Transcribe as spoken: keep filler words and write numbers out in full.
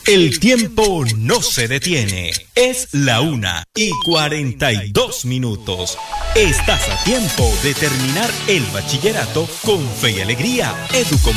El tiempo no se detiene. Es la una y cuarenta y dos minutos. Estás a tiempo de terminar el bachillerato con fe y alegría. Educom